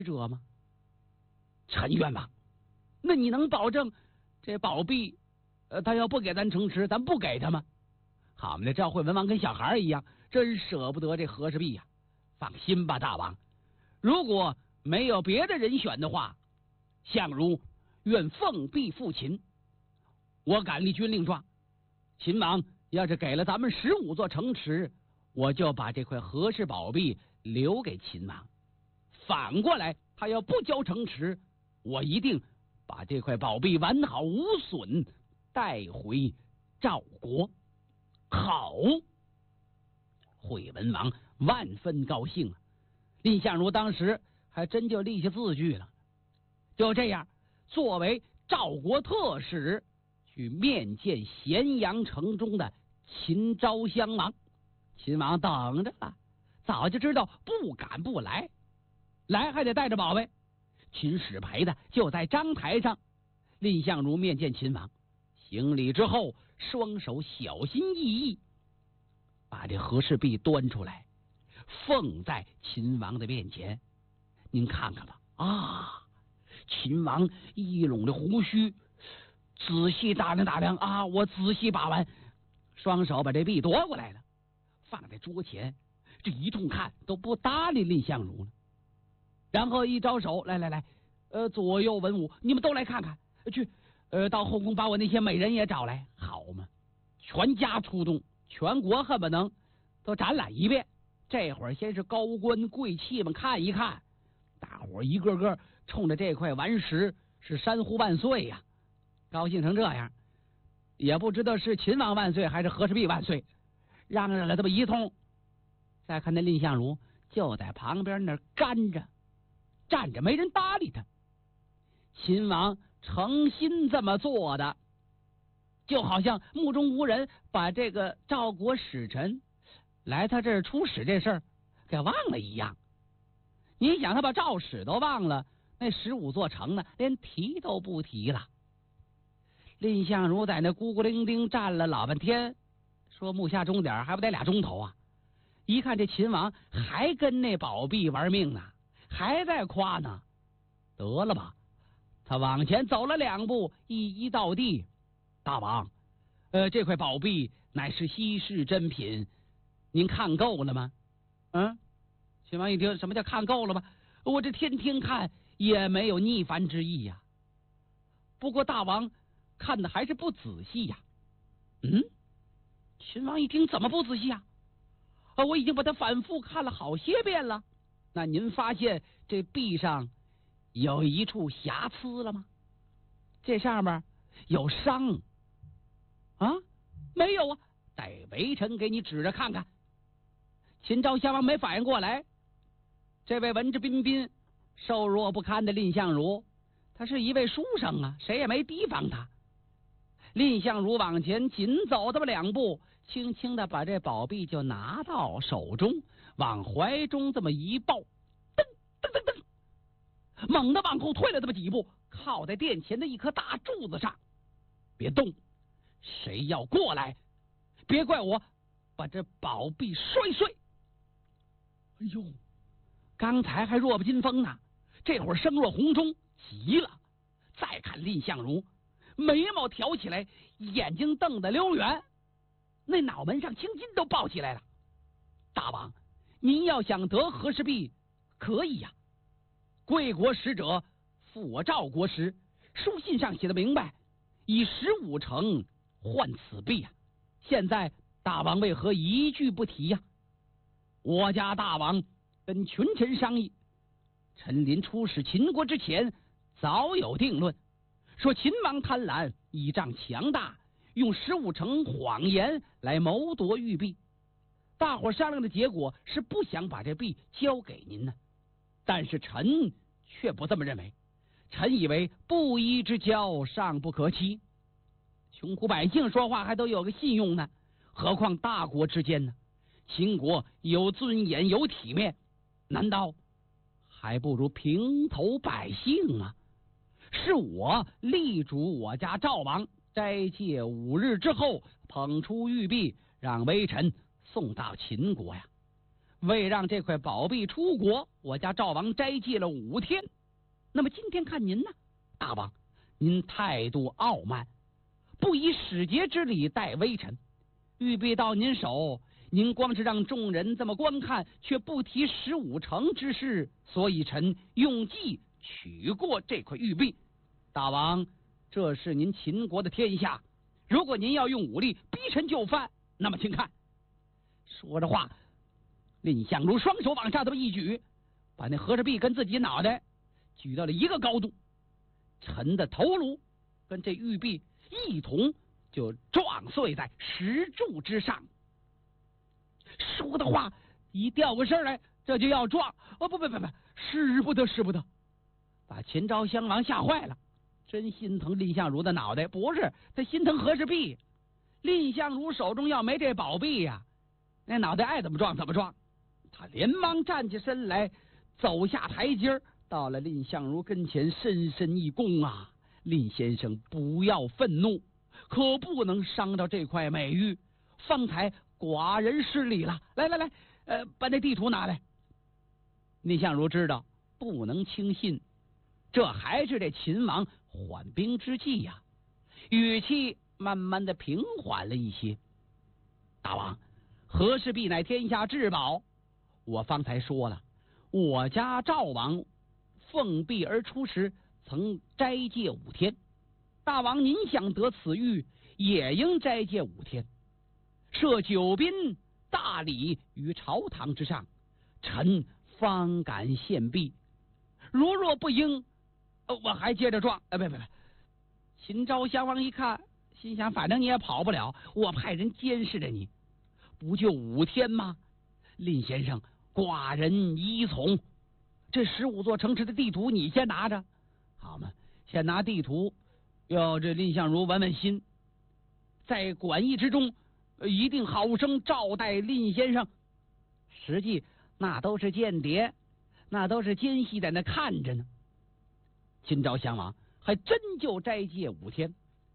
者吗？陈冤枉，那你能保证这宝币，他要不给咱城池，咱不给他吗？好嘛，这赵惠文王跟小孩一样，真舍不得这和氏璧呀。放心吧，大王，如果没有别的人选的话，相如愿奉璧赴秦。我敢立军令状，秦王要是给了咱们15座城池，我就把这块和氏宝币留给秦王。反过来，他要不交城池，我一定把这块宝币完好无损带回赵国。好，惠文王万分高兴啊！蔺相如当时还真就立下字据了。就这样，作为赵国特使，去面见咸阳城中的秦昭襄王。秦王等着了，早就知道不敢不来，来还得带着宝贝。秦使陪的就在章台上。蔺相如面见秦王，行礼之后，双手小心翼翼把这和氏璧端出来，奉在秦王的面前。您看看吧，啊！秦王一拢着胡须，仔细打量打量啊，我仔细把玩，双手把这璧夺过来了，放在桌前，这一通看都不搭理蔺相如了。然后一招手，来来来，左右文武，你们都来看看，去，到后宫把我那些美人也找来，好嘛！全家出动，全国恨不能都展览一遍。这会儿先是高官贵戚们看一看，大伙一个个冲着这块顽石是山呼万岁呀，高兴成这样，也不知道是秦王万岁还是和氏璧万岁，嚷嚷了这么一通。再看那蔺相如就在旁边那儿干着站着，没人搭理他。秦王诚心这么做的，就好像目中无人，把这个赵国使臣来他这儿出使这事儿给忘了一样。你想，他把赵使都忘了，那15座城呢，连提都不提了。蔺相如在那咕咕伶仃站了老半天，说目下钟点还不得2钟头啊！一看这秦王还跟那宝璧玩命呢，还在夸呢，得了吧！他往前走了2步，一到地，大王，这块宝币乃是稀世珍品，您看够了吗？秦王一听，什么叫看够了吗？我这天天看也没有逆凡之意呀。不过大王看的还是不仔细呀。秦王一听，怎么不仔细呀？我已经把它反复看了好些遍了。那您发现这壁上有一处瑕疵了吗？这上面有伤啊？没有啊，待微臣给你指着看看。秦昭襄王没反应过来，这位文质彬彬、瘦弱不堪的蔺相如，他是一位书生啊，谁也没提防他。蔺相如往前紧走这么2步，轻轻的把这宝璧就拿到手中，往怀中这么一抱，噔噔噔噔，猛地往后退了这么几步，靠在殿前的一颗大柱子上。别动，谁要过来，别怪我把这宝璧摔碎。哎呦，刚才还弱不禁风呢，这会儿声若洪钟，急了。再看蔺相如，眉毛挑起来，眼睛瞪得溜圆，那脑门上青筋都爆起来了。大王，您要想得和氏璧，可以呀。贵国使者赴我赵国时，书信上写的明白，以15城换此璧啊。现在大王为何一句不提呀？我家大王跟群臣商议，臣临出使秦国之前，早有定论，说秦王贪婪，倚仗强大，用15城谎言来谋夺玉璧。大伙商量的结果是不想把这璧交给您呢，但是臣却不这么认为。臣以为布衣之交尚不可欺，穷苦百姓说话还都有个信用呢，何况大国之间呢？秦国有尊严有体面，难道还不如平头百姓吗？是我力主我家赵王斋戒5日之后，捧出玉璧，让微臣送到秦国呀。 为让这块宝币出国，我家赵王斋戒了5天。那么今天看您呢，大王，您态度傲慢，不以使节之礼待微臣。玉璧到您手，您光是让众人这么观看，却不提15成之事，所以臣用计取过这块玉璧。大王，这是您秦国的天下，如果您要用武力逼臣就范，那么请看。说着话，蔺相如双手往下这么一举，把那和氏璧跟自己脑袋举到了一个高度，臣的头颅跟这玉璧一同就撞碎在石柱之上。说的话一掉过身来，这就要撞，不，使不得，使不得，把秦昭襄王吓坏了。真心疼蔺相如的脑袋，不是他心疼和氏璧。蔺相如手中要没这宝币呀，那脑袋爱怎么撞怎么撞。他连忙站起身来，走下台阶，到了蔺相如跟前，深深一躬啊！蔺先生不要愤怒，可不能伤到这块美玉，方才寡人失礼了。来，把那地图拿来。蔺相如知道不能轻信，这还是这秦王缓兵之计呀，语气慢慢的平缓了一些。大王，和氏璧乃天下至宝，我方才说了，我家赵王奉璧而出时，曾斋戒5天。大王您想得此玉，也应斋戒5天，设9宾大礼于朝堂之上，臣方敢献璧。如若不应，我还接着撞。不，秦昭襄王一看，心想反正你也跑不了，我派人监视着你，不就5天吗？蔺先生，寡人依从。这15座城池的地图你先拿着，好吗？先拿地图，要这蔺相如稳稳心，在馆驿之中一定好生招待蔺先生。实际那都是间谍，那都是奸细在那看着呢。秦昭襄王还真就斋戒5天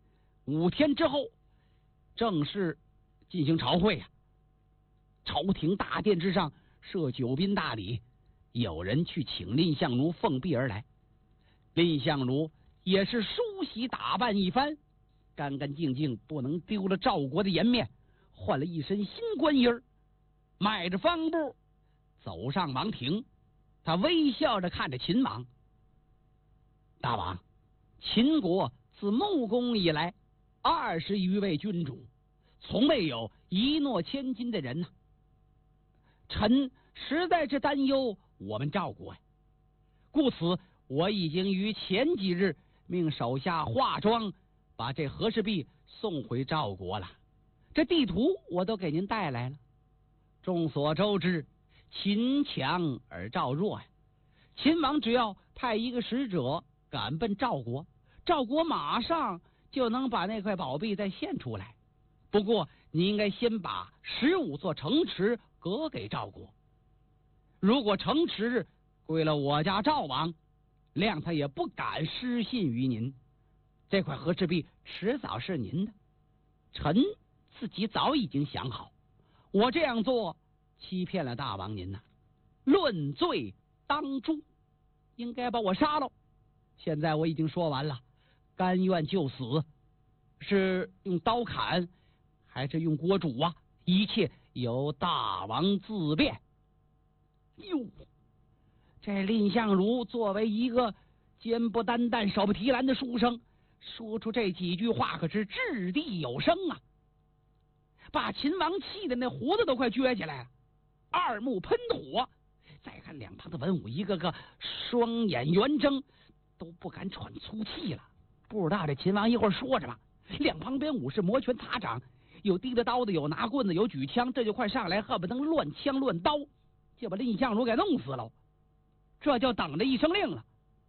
，5天之后正式进行朝会啊。朝廷大殿之上设9宾大礼，有人去请蔺相如奉璧而来。蔺相如也是梳洗打扮一番，干干净净，不能丢了赵国的颜面，换了一身新官衣儿，迈着方步走上王庭。他微笑着看着秦王。大王，秦国自穆公以来20余位君主，从未有一诺千金的人呢。臣实在是担忧我们赵国呀，故此我已经于前几日命手下化妆，把这和氏璧送回赵国了。这地图我都给您带来了。众所周知，秦强而赵弱呀。秦王只要派一个使者赶奔赵国，赵国马上就能把那块宝币再献出来。不过你应该先把15座城池割给赵国，如果城池归了我家赵王，谅他也不敢失信于您。这块和氏璧迟早是您的，臣自己早已经想好，我这样做欺骗了大王您呐，论罪当诛，应该把我杀了。现在我已经说完了，甘愿就死，是用刀砍还是用锅煮啊？一切由大王自便。哟，这蔺相如作为一个肩不担担手不提篮的书生，说出这几句话可是掷地有声啊，把秦王气的那胡子都快撅起来了，二目喷火。再看两旁的文武，一个个双眼圆睁，都不敢喘粗气了。不知道这秦王一会儿说什么，两旁边武士摩拳擦掌，有提着刀的，有拿棍子，有举枪，这就快上来，恨不得乱枪乱刀，就把蔺相如给弄死了。这就等着一声令了。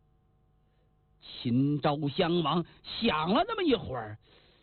秦昭襄王想了那么一会儿，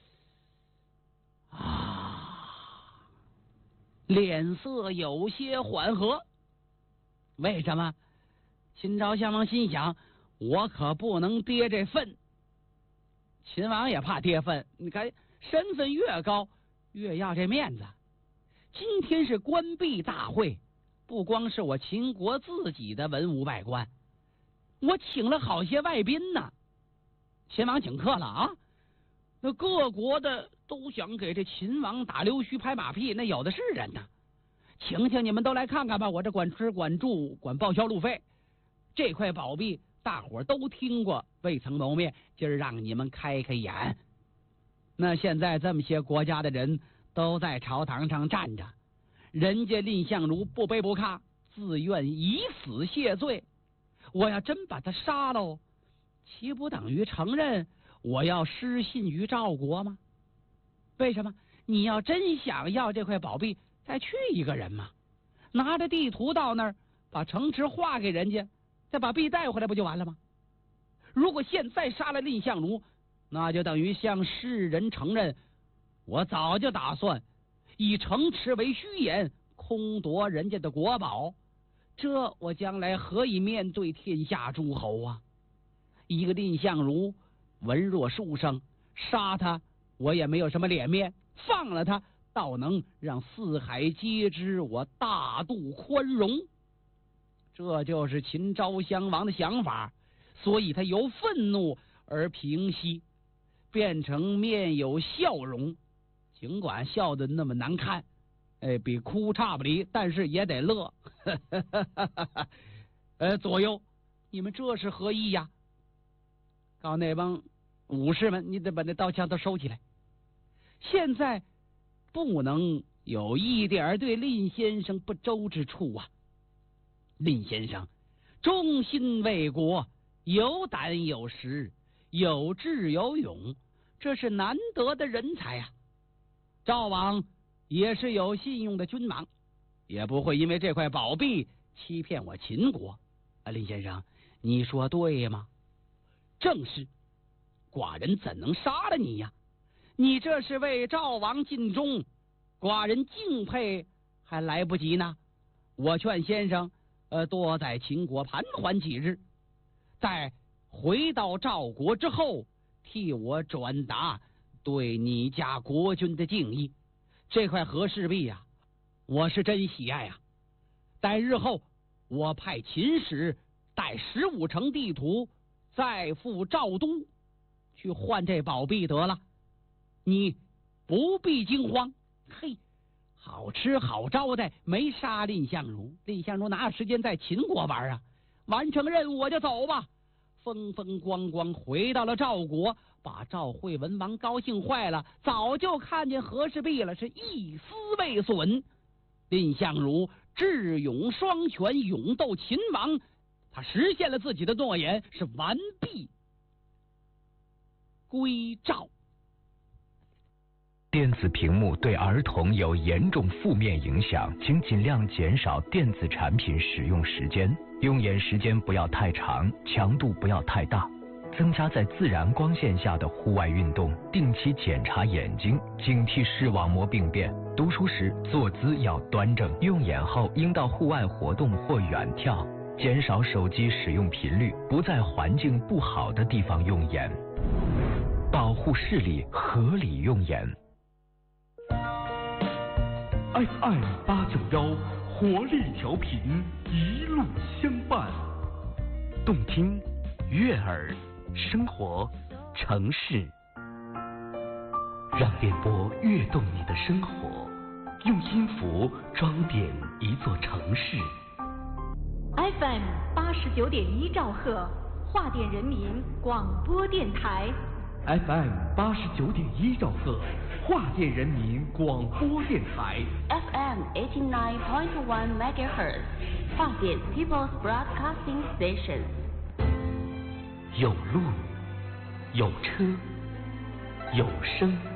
脸色有些缓和。为什么？秦昭襄王心想，我可不能跌这份。秦王也怕跌份，你看身份越高越要这面子。今天是官币大会， 不光是我秦国自己的文武百官，我请了好些外宾呢。秦王请客了啊，那各国的都想给这秦王打溜须拍马屁，那有的是人呢。请你们都来看看吧，我这管吃管住管报销路费。这块宝币大伙儿都听过，未曾谋面，今儿让你们开开眼。那现在这么些国家的人都在朝堂上站着，人家蔺相如不卑不亢，自愿以死谢罪。我要真把他杀喽，岂不等于承认我要失信于赵国吗？为什么？你要真想要这块宝币，再去一个人嘛，拿着地图到那儿，把城池划给人家，再把币带回来不就完了吗？如果现在杀了蔺相如，那就等于向世人承认，我早就打算以城池为虚言，空夺人家的国宝，这我将来何以面对天下诸侯啊？一个蔺相如文弱书生，杀他我也没有什么脸面，放了他倒能让四海皆知我大度宽容。这就是秦昭襄王的想法，所以他由愤怒而平息，变成面有笑容，尽管笑得那么难看，比哭差不离，但是也得乐。左右，你们这是何意呀？告诉那帮武士们，你得把那刀枪都收起来。现在不能有一点对蔺先生不周之处啊！蔺先生忠心为国，有胆有识，有智有勇，这是难得的人才啊！赵王也是有信用的君王，也不会因为这块宝币欺骗我秦国。蔺先生，你说对吗？正是，寡人怎能杀了你呀？你这是为赵王尽忠，寡人敬佩还来不及呢。我劝先生，多在秦国盘桓几日，在回到赵国之后，替我转达对你家国君的敬意。这块和氏璧呀，我是真喜爱啊！待日后我派秦使带15城地图再赴赵都去换这宝币得了，你不必惊慌。嘿，好吃好招待，没杀蔺相如，蔺相如哪有时间在秦国玩啊？完成任务我就走吧。风风光光回到了赵国，把赵惠文王高兴坏了，早就看见和氏璧了，是一丝未损。蔺相如智勇双全，勇斗秦王，他实现了自己的诺言，是完璧归赵。 电子屏幕对儿童有严重负面影响，请尽量减少电子产品使用时间，用眼时间不要太长，强度不要太大，增加在自然光线下的户外运动，定期检查眼睛，警惕视网膜病变。读书时坐姿要端正，用眼后应到户外活动或远眺，减少手机使用频率，不在环境不好的地方用眼，保护视力，合理用眼。 FM 891活力调频，一路相伴， 动听、悦耳、生活、城市，让电波跃动你的生活，用音符装点一座城市。 FM 89.1兆赫，华电人民广播电台。 FM 89.1兆赫，华电人民广播电台。 FM 89.1 MHz， 华电 People's Broadcasting Station。 有路，有车，有声。